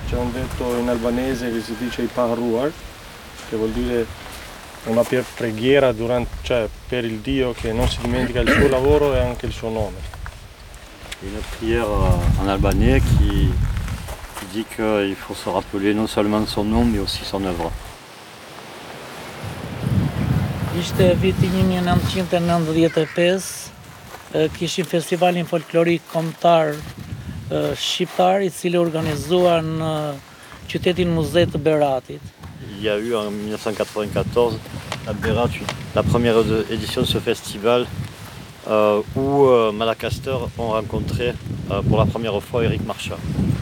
C'è un detto in albanese che si dice i paruar, che vuol dire una preghiera per il Dio che non si dimentica il suo lavoro e anche il suo nome. Une prière en albanais qui dit qu'il faut se rappeler non seulement de son nom mais aussi son œuvre. Ishte viti 1995, kishim festivalin folklorik kombëtar shqiptar i cili organizuar në qytetin Muze të Beratit. Il y a eu en 1994 à Berat la première édition de ce festival où Malacaster ont rencontré pour la première fois Eric Marchand.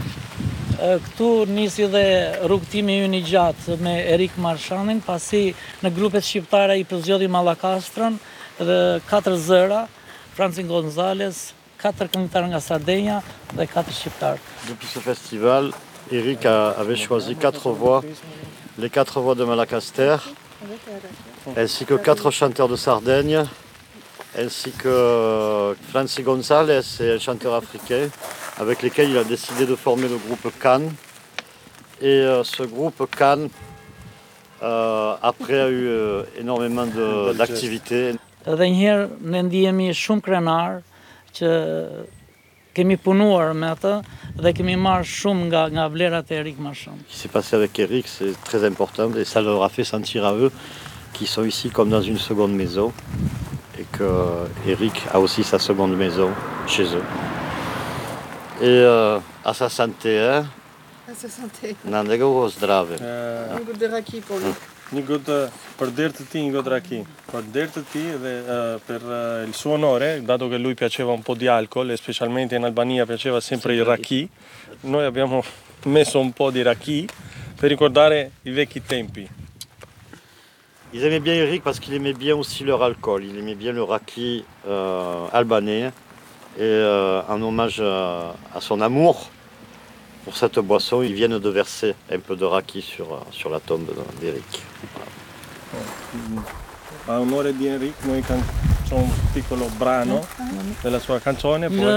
Këtu nisi dhe rrugtimi ynë I gjatë me Erik Marchandin, pasi në grupet shqiptare I përzgjodhi Malakastrën dhe 4 zëra, Franci Gonzales, 4 këngëtarë nga Sardenja dhe 4 shqiptarë. Depuis ce festival, Eric avait choisi 4 voix, les 4 voix de Malacaster, ainsi que 4 chanteurs de Sardaigne, ainsi que Franci Gonzales, un chanteur africain, avec lesquels il a décidé de former le groupe Can. Et ce groupe Can, après, a eu énormément d'activités. Edhe njëherë ne ndihemi shumë krenar që kemi punuar me atë dhe kemi marrë shumë nga vlerat e Erik Marchand. Ce qui s'est passé avec Eric, c'est très important et ça leur a fait sentir à eux qu'ils sont ici comme dans une seconde maison et que Eric a aussi sa seconde maison chez eux. Et à sa santé, hein? À sa santé. Nandego zdrave. Un goût de raki pour lui. Një gotë për derë të ti, një gotë raki. Për derë të ti dhe per il suo onore, dato che lui piaceva un po' di alcol e specialmente in Albania piaceva sempre il raki, noi abbiamo messo un po' di raki per ricordare I vecchi tempi. Ils aimaient bien Eric parce qu'il aimait bien aussi leur alcool. Il aimait bien le raki albanais. Et en hommage à son amour pour cette boisson, ils viennent de verser un peu de raki sur la tombe d'Eric. A onore di Enric, noi c'è un piccolo brano della sua canzone.